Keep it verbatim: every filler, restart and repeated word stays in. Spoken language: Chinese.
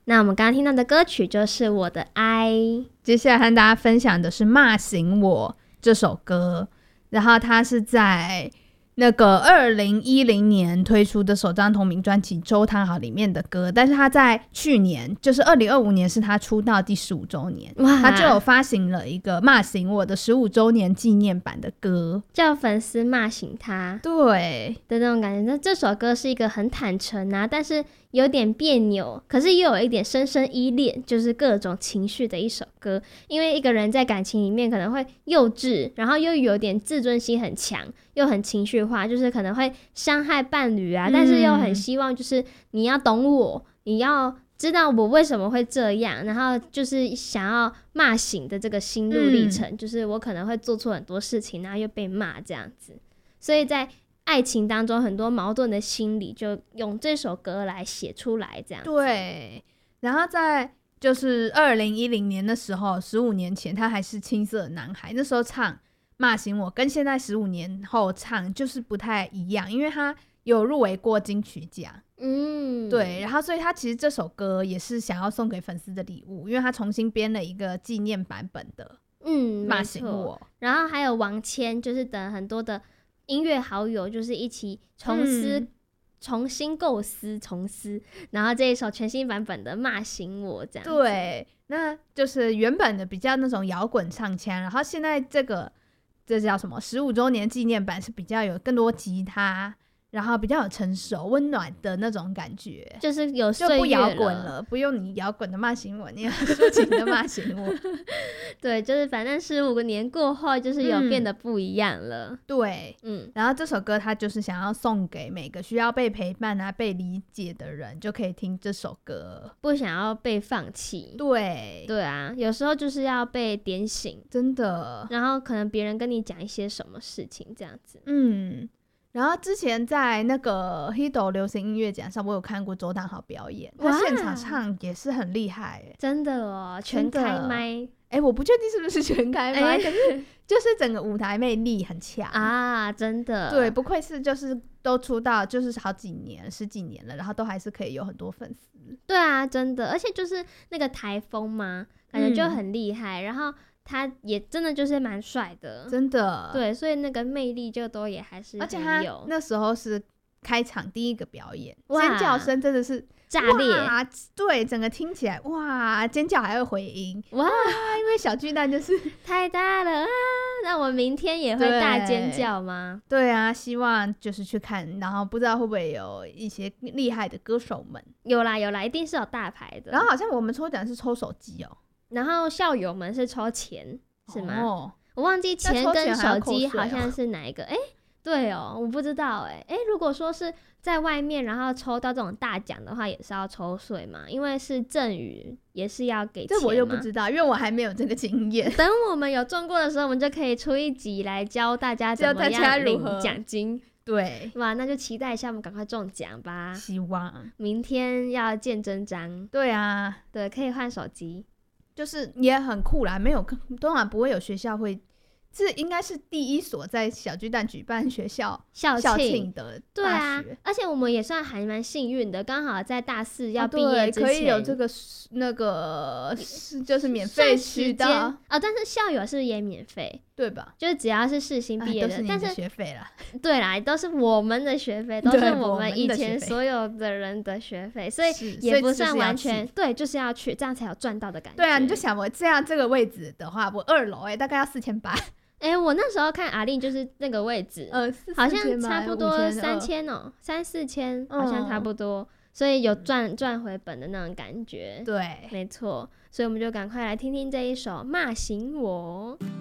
那我们刚刚听到的歌曲就是我的爱。 接下来和大家分享的是骂醒我这首歌，然后它是在那个二零一零年推出的首张同名专辑《周汤豪》里面的歌，但是他在去年就是二零二五年是他出道第十五周年，他就有发行了一个骂醒我的十五周年纪念版的歌， 叫粉丝骂醒他， 对的那种感觉。那这首歌是一个很坦诚啊，但是有点别扭，可是又有一点深深依恋，就是各种情绪的一首歌。因为一个人在感情里面可能会幼稚，然后又有点自尊心很强，又很情绪化，就是可能会伤害伴侣啊、嗯、但是又很希望就是你要懂我，你要知道我为什么会这样，然后就是想要骂醒的这个心路历程、嗯、就是我可能会做错很多事情，然后又被骂这样子。所以在爱情当中很多矛盾的心理就用这首歌来写出来这样子。 对，然后在就是二零一零年的时候，十五年前他还是青涩男孩，那时候唱骂醒我跟现在十五年后唱就是不太一样，因为他有入围过金曲奖。嗯，对，然后所以他其实这首歌也是想要送给粉丝的礼物，因为他重新编了一个纪念版本的嗯骂醒我。 然后还有王谦，就是等很多的音乐好友就是一起重思、嗯、重新构思重思，然后这一首全新版本的骂醒我这样子。 对，那就是原本的比较那种摇滚唱腔，然后现在这个这叫什么十五周年纪念版是比较有更多吉他，然后比较有成熟温暖的那种感觉， 就是有岁月了， 就不摇滚了，不用你摇滚的骂醒我，你要抒情的骂醒我。 对，就是反正十五个年过后就是有变得不一样了、嗯、 对，嗯，然后这首歌它就是想要送给每个需要被陪伴啊被理解的人，就可以听这首歌， 不想要被放弃。 对对啊，有时候就是要被点醒， 真的， 然后可能别人跟你讲一些什么事情这样子。 嗯，然后之前在那个 Hido 流行音乐奖上我有看过周汤豪表演，他现场唱也是很厉害耶， 真的哦，全开麦。 哎、欸，我不确定是不是全开麦、欸，可是就是整个舞台魅力很强啊，真的。 对，不愧是就是都出道就是好几年十几年了，然后都还是可以有很多粉丝。 对啊，真的，而且就是那个台风嘛，感觉就很厉害、嗯、然后他也真的就是蛮帅的， 真的。对， 所以那个魅力就都也还是很有。 而且他那时候是开场第一个表演，尖叫声真的是炸裂， 对，整个听起来哇，尖叫还会回音哇，因为小巨蛋就是太大了啊！那我明天也会大尖叫吗？ 对？对啊，希望就是去看，然后不知道会不会有一些厉害的歌手们。 有啦有啦，一定是有大牌的。 然后好像我们抽奖是抽手机哦， 然后校友们是抽钱是吗？哦，我忘记钱跟手机好像是哪一个？哎、欸，对哦，我不知道哎、欸、哎、欸，如果说是在外面然后抽到这种大奖的话，也是要抽税嘛？因为是赠予，也是要给钱嘛。 这我又不知道，因为我还没有这个经验。 等我们有中过的时候，我们就可以出一集来教大家怎么样领奖金。 对， 哇，那就期待一下我们赶快中奖吧！ 希望明天要见真章。 对啊， 对，可以换手机， 就是也很酷啦。没有，通常不会有学校会。这应该是第一所在小巨蛋举办学校校庆的大学。 对啊，而且我们也算还蛮幸运的，刚好在大四要毕业之前、哦、 可以有这个那个就是免费渠道啊、 哦，但是校友是不是也免费？ 对吧？ 就是只要是世新毕业的， 哎、都是你的学费啦。 对啦，都是我们的学费，都是我们以前所有的人的学费，所以也不算完全对，就是要去，这样才有赚到的感觉。 对啊，你就想我这样这个位置的话，我二楼哎、欸，大概要四千八。 哎、欸，我那时候看阿令就是那个位置，呃，好像差不多三千哦，三四千，好像差不多，嗯、所以有赚赚回本的那种感觉。 对， 没错，所以我们就赶快来听听这一首《骂醒我》。